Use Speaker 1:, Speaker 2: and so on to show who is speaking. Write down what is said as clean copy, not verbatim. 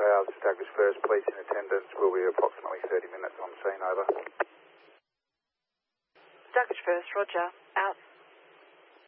Speaker 1: hours. Douglas First, police in attendance. Will be approximately 30 minutes on scene, over.
Speaker 2: Douglas First, roger. Out